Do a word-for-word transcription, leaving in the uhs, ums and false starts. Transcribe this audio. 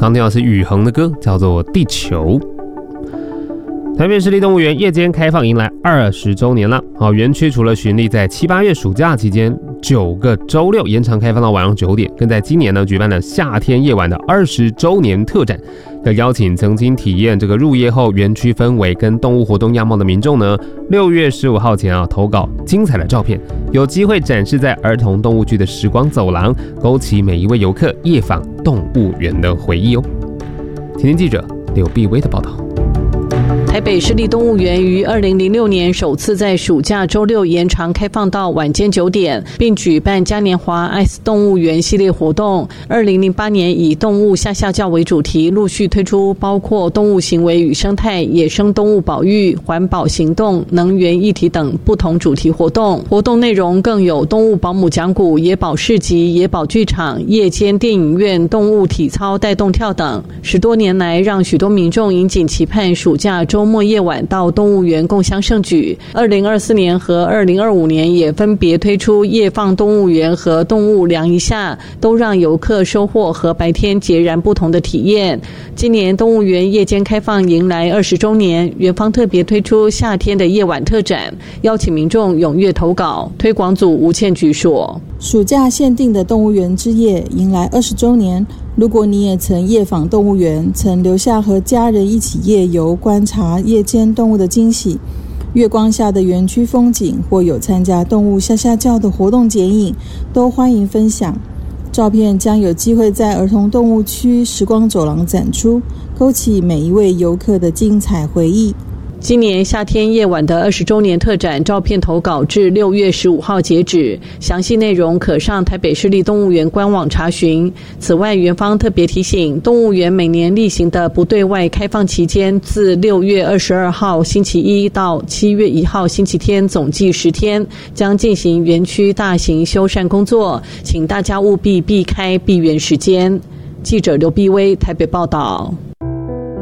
刚听到是宇恒的歌，叫做《地球》。台北市立动物园夜间开放迎来二十周年了。好，园区除了循例在七八月暑假期间九个周六延长开放到晚上九点，更在今年呢举办了夏天夜晚的二十周年特展，要邀请曾经体验这个入夜后园区氛围跟动物活动样貌的民众呢，六月十五号前啊投稿精彩的照片，有机会展示在儿童动物区的时光走廊，勾起每一位游客夜访动物园的回忆哦。请听记者刘碧薇的报道。 台北市立动物园于二零零六年首次在暑假周六延长开放到晚间九点，并举办嘉年华爱思动物园系列活动。二零零八年以动物下下叫为主题，陆续推出包括动物行为与生态、野生动物保育、环保行动、能源议题等不同主题活动。活动内容更有动物保姆讲古、野保市集、野保剧场、夜间电影院、动物体操带动跳等。十多年来，让许多民众引颈期盼暑假周末夜晚到动物园共襄盛举。二零二四年和二零二五年也分别推出夜放动物园和动物量一下，都让游客收获和白天截然不同的体验。今年动物园夜间开放迎来二十周年，园方特别推出夏天的夜晚特展，邀请民众踊跃投稿。推广组吴倩菊说， 暑假限定的动物园之夜迎来二十周年，如果你也曾夜访动物园，曾留下和家人一起夜游观察夜间动物的惊喜，月光下的园区风景，或有参加动物下下叫的活动剪影，都欢迎分享。照片将有机会在儿童动物区时光走廊展出，勾起每一位游客的精彩回忆。 今年夏天夜晚的二十周年特展照片投稿至六月十五号截止，详细内容可上台北市立动物园官网查询。此外，园方特别提醒，动物园每年例行的不对外开放期间，自六月二十二号星期一到七月一号星期天，总计十天，将进行园区大型修缮工作，请大家务必避开闭园时间。记者刘碧薇台北报道。